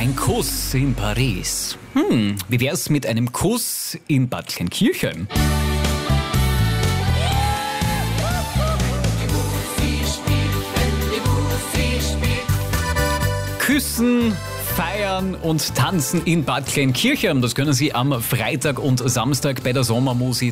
Ein Kuss in Paris. Wie wär's mit einem Kuss in Bad Kleinkirchheim? Küssen, feiern und tanzen in Bad Kleinkirchheim. Das können Sie am Freitag und Samstag bei der Sommermusi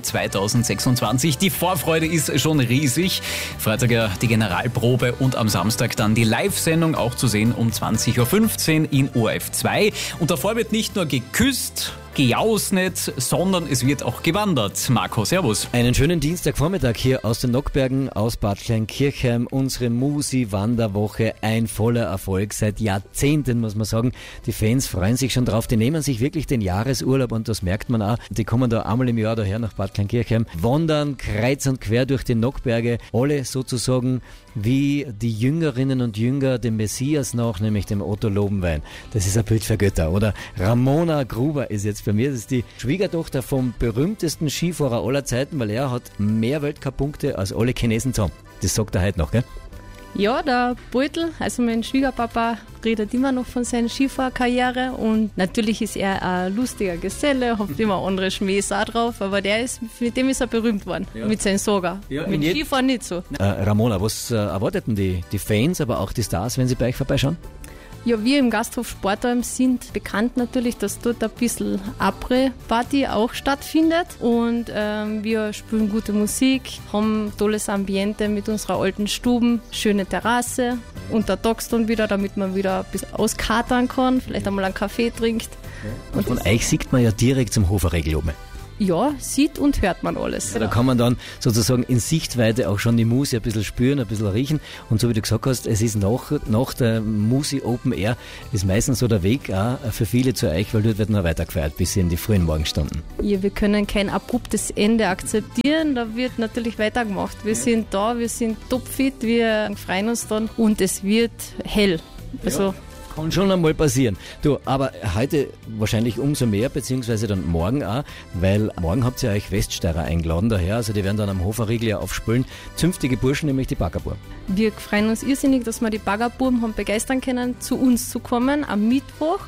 2026. Die Vorfreude ist schon riesig. Freitag ja die Generalprobe und am Samstag dann die Live-Sendung, auch zu sehen um 20.15 Uhr in ORF 2. Und davor wird nicht nur geküsst, gejausnet, sondern es wird auch gewandert. Marco, servus. Einen schönen Dienstagvormittag hier aus den Nockbergen, aus Bad Kleinkirchheim. Unsere Musi-Wanderwoche, ein voller Erfolg seit Jahrzehnten, muss man sagen. Die Fans freuen sich schon drauf. Die nehmen sich wirklich den Jahresurlaub und das merkt man auch. Die kommen da einmal im Jahr daher nach Bad Kleinkirchheim, wandern kreuz und quer durch die Nockberge. Alle sozusagen wie die Jüngerinnen und Jünger dem Messias nach, nämlich dem Otto Lobenwein. Das ist ein Bild für Götter, oder? Ramona Gruber ist jetzt bei mir. Das ist die Schwiegertochter vom berühmtesten Skifahrer aller Zeiten, weil er hat mehr Weltcup-Punkte als alle Chinesen zusammen. Das sagt er heute noch, gell? Ja, der Beutel, also mein Schwiegerpapa, redet immer noch von seiner Skifahrkarriere und natürlich ist er ein lustiger Geselle, hat immer andere Schmähs auch drauf, aber mit dem ist er berühmt worden, mit seinem Soga. Ja, mit Skifahren nicht so. Ramona, was erwarteten die Fans, aber auch die Stars, wenn sie bei euch vorbeischauen? Ja, wir im Gasthof Sportheim sind bekannt natürlich, dass dort ein bisschen Après-Party auch stattfindet und wir spielen gute Musik, haben tolles Ambiente mit unserer alten Stuben, schöne Terrasse, untertags dann wieder, damit man wieder ein bisschen auskatern kann, vielleicht einmal einen Kaffee trinkt. Und von euch sieht man ja direkt zum Hoferregel oben. Ja, sieht und hört man alles. Ja, da kann man dann sozusagen in Sichtweite auch schon die Musi ein bisschen spüren, ein bisschen riechen. Und so wie du gesagt hast, es ist nach der Musi Open Air, ist meistens so der Weg auch für viele zu euch, weil dort wird noch weiter gefeiert bis in die frühen Morgenstunden. Ja, wir können kein abruptes Ende akzeptieren, da wird natürlich weitergemacht. Wir sind da, wir sind topfit, wir freuen uns dann und es wird hell. Also kann schon einmal passieren. Du, aber heute wahrscheinlich umso mehr, beziehungsweise dann morgen auch, weil morgen habt ihr euch Weststeirer eingeladen daher, also die werden dann am Hoferriegel ja aufspülen. Zünftige Burschen, nämlich die Baggerbuben. Wir freuen uns irrsinnig, dass wir die Baggerbuben haben begeistern können, zu uns zu kommen am Mittwoch.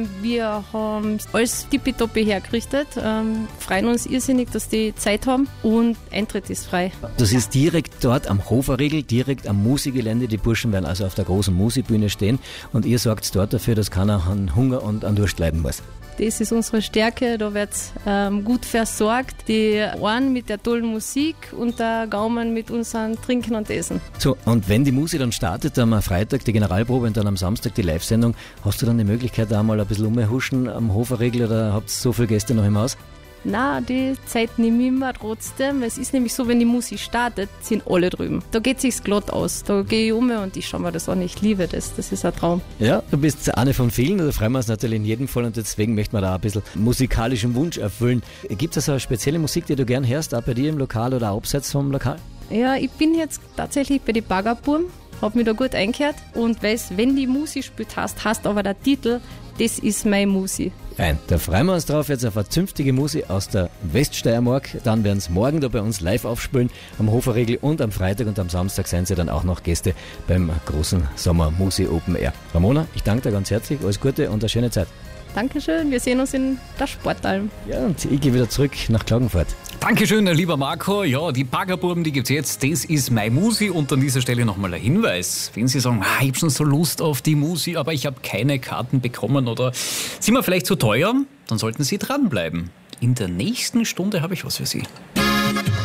Wir haben alles tippitoppi hergerichtet, freuen uns irrsinnig, dass die Zeit haben und Eintritt ist frei. Das ist direkt dort am Hoferriegel, direkt am Musi-Gelände. Die Burschen werden also auf der großen Musi-Bühne stehen und ihr sorgt dort dafür, dass keiner an Hunger und an Durst leiden muss. Das ist unsere Stärke, da wird gut versorgt. Die Ohren mit der tollen Musik und der Gaumen mit unserem Trinken und Essen. So, und wenn die Musi dann startet, am Freitag die Generalprobe und dann am Samstag die Live-Sendung, hast du dann die Möglichkeit, da mal ein bisschen umhuschen am Hoferriegel oder habt ihr so viele Gäste noch im Haus? Na, die Zeit nehme ich immer trotzdem. Es ist nämlich so, wenn die Musik startet, sind alle drüben. Da geht es sich glatt aus. Da gehe ich und ich schaue mir das an. Ich liebe das. Das ist ein Traum. Ja, du bist eine von vielen. Da freuen wir uns natürlich in jedem Fall und deswegen möchten wir da ein bisschen musikalischen Wunsch erfüllen. Gibt es also eine spezielle Musik, die du gern hörst, auch bei dir im Lokal oder auch abseits vom Lokal? Ja, ich bin jetzt tatsächlich bei den Baggerbuben. Habe mich da gut eingehört und weiß, wenn die Musi spielt, hast aber der Titel, das ist meine Musi. Fein, da freuen wir uns drauf, jetzt auf eine zünftige Musi aus der Weststeiermark. Dann werden sie morgen da bei uns live aufspielen, am Hoferriegel und am Freitag und am Samstag seien sie dann auch noch Gäste beim großen Sommer-Musi Open Air. Ramona, ich danke dir ganz herzlich, alles Gute und eine schöne Zeit. Dankeschön, wir sehen uns in der Sportalm. Ja, und ich gehe wieder zurück nach Klagenfurt. Dankeschön, lieber Marco. Ja, die Baggerbuben, die gibt's jetzt. Das ist meine Musi und an dieser Stelle nochmal ein Hinweis. Wenn Sie sagen, ich habe schon so Lust auf die Musi, aber ich habe keine Karten bekommen oder sind wir vielleicht zu teuer, dann sollten Sie dranbleiben. In der nächsten Stunde habe ich was für Sie.